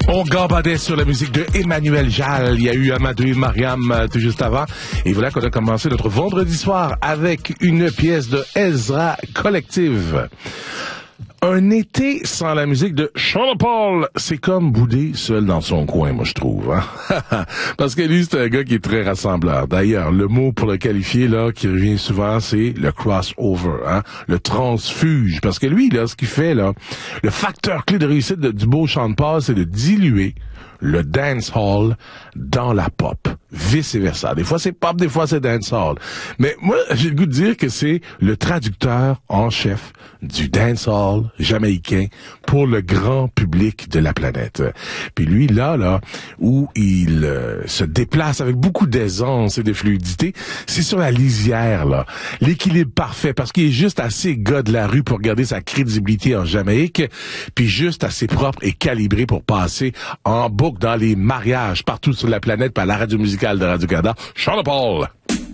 On gambadait sur la musique de Emmanuel Jal. Il y a eu Amadou et Mariam tout juste avant. Et voilà qu'on a commencé notre vendredi soir avec une pièce de Ezra Collective. Un été sans la musique de Sean Paul, c'est comme bouder seul dans son coin, moi je trouve. Hein? Parce que lui, c'est un gars qui est très rassembleur. D'ailleurs, le mot pour le qualifier, là, qui revient souvent, c'est le crossover, hein? Le transfuge. Parce que lui, là, ce qu'il fait, là, le facteur clé de réussite du beau Sean Paul, c'est de diluer le dancehall dans la pop. Vice versa. Des fois c'est pop, des fois c'est dancehall. Mais moi, j'ai le goût de dire que c'est le traducteur en chef du dancehall jamaïcain pour le grand public de la planète. Puis lui, là, où il se déplace avec beaucoup d'aisance et de fluidité, c'est sur la lisière, là. L'équilibre parfait, parce qu'il est juste assez gars de la rue pour garder sa crédibilité en Jamaïque, puis juste assez propre et calibré pour passer en boucle dans les mariages partout sur la planète par la radio musicale de Radio-Canada. Sean Paul.